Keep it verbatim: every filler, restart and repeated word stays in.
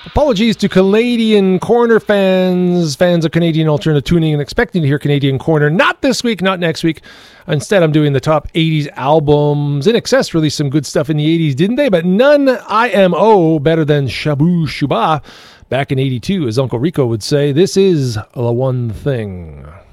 Apologies to Canadian Corner fans, fans of Canadian alternative tuning and expecting to hear Canadian Corner. Not this week, not next week. Instead, I'm doing the top eighties albums. In Excess released some good stuff in the eighties, didn't they? But none I M O better than Shabu Shuba back in eighty-two, as Uncle Rico would say. This is The One Thing.